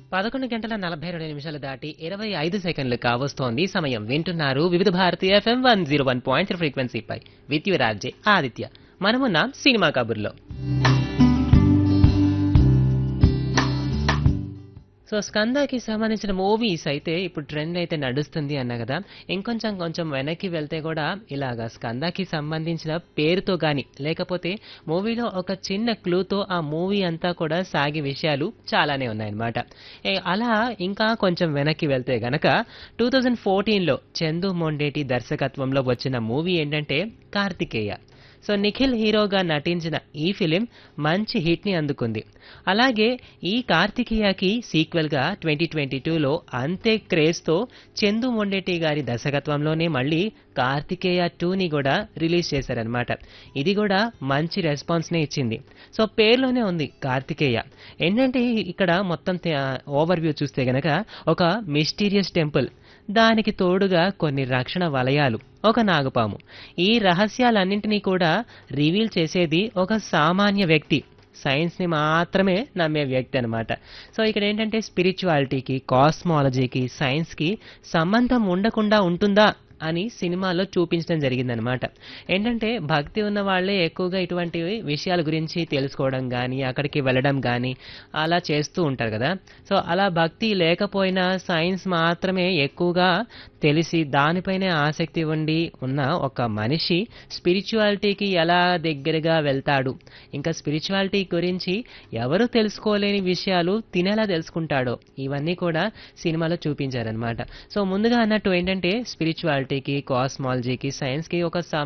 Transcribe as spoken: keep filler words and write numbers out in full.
పదకొండు గంటల నలభై రెండు నిమిషాలు దాటి ఇరవై ఐదు సెకండ్లు కావస్తోంది సమయం. వింటున్నారు వివిధ Bharati FM one zero one point three ఫ్రీక్వెన్సీపై with your RJ Aditya. మనమున్నాం సినిమా కబుర్లో. సో స్కందాకి సంబంధించిన మూవీస్ అయితే ఇప్పుడు ట్రెండ్ అయితే నడుస్తుంది అన్నా కదా. ఇంకొంచెం కొంచెం వెనక్కి వెళ్తే కూడా ఇలాగా స్కందాకి సంబంధించిన పేరుతో కానీ లేకపోతే మూవీలో ఒక చిన్న క్లూతో ఆ మూవీ అంతా కూడా సాగే విషయాలు చాలానే ఉన్నాయన్నమాట. ఏ, అలా ఇంకా కొంచెం వెనక్కి వెళ్తే గనక టూ థౌజండ్ ఫోర్టీన్లో చందు మొండేటి దర్శకత్వంలో వచ్చిన మూవీ ఏంటంటే కార్తికేయ. సో నిఖిల్ హీరోగా నటించిన ఈ ఫిలిం మంచి హిట్ని అందుకుంది. అలాగే ఈ కార్తికేయకి సీక్వెల్గా ట్వంటీ ట్వంటీ టూలో అంతే క్రేజ్తో చందు మొండేటి గారి దర్శకత్వంలోనే మళ్ళీ కార్తికేయ టూని కూడా రిలీజ్ చేశారనమాట. ఇది కూడా మంచి రెస్పాన్స్నే ఇచ్చింది. సో పేర్లోనే ఉంది కార్తికేయ. ఏంటంటే ఇక్కడ మొత్తం ఓవర్ వ్యూ చూస్తే గనక ఒక మిస్టీరియస్ టెంపుల్, దానికి తోడుగా కొన్ని రక్షణ వలయాలు, ఒక నాగపాము. ఈ రహస్యాలన్నింటినీ కూడా రివీల్ చేసేది ఒక సామాన్య వ్యక్తి, సైన్స్ని మాత్రమే నమ్మే వ్యక్తి అనమాట. సో ఇక్కడ ఏంటంటే స్పిరిచువాలిటీకి, కాస్మాలజీకి, సైన్స్కి సంబంధం ఉండకుండా ఉంటుందా అని సినిమాలో చూపించడం జరిగిందనమాట. ఏంటంటే భక్తి ఉన్న వాళ్ళే ఎక్కువగా ఇటువంటి విషయాల గురించి తెలుసుకోవడం కానీ అక్కడికి వెళ్ళడం కానీ అలా చేస్తూ ఉంటారు కదా. సో అలా భక్తి లేకపోయినా సైన్స్ మాత్రమే ఎక్కువగా తెలిసి దానిపైనే ఆసక్తి ఉండి ఉన్న ఒక మనిషి స్పిరిచువాలిటీకి ఎలా దగ్గరగా వెళ్తాడు, ఇంకా స్పిరిచువాలిటీ గురించి ఎవరు తెలుసుకోలేని విషయాలు తినేలా తెలుసుకుంటాడో, ఇవన్నీ కూడా సినిమాలో చూపించారనమాట. సో ముందుగా అన్నట్టు ఏంటంటే స్పిరిచువాలిటీ కి కాస్మాలజీకి సైన్స్ కి ఒక